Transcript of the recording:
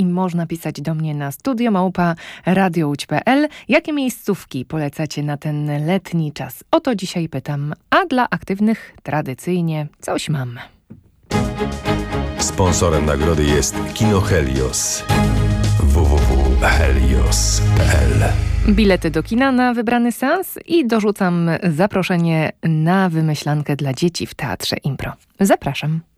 i można pisać do mnie na studio@radiołódź.pl. Jakie miejscówki polecacie na ten letni czas? O to dzisiaj pytam, a dla aktywnych tradycyjnie coś mam. Sponsorem nagrody jest Kino Helios. www.helios.pl. Bilety do kina na wybrany seans i dorzucam zaproszenie na wymyślankę dla dzieci w Teatrze Impro. Zapraszam.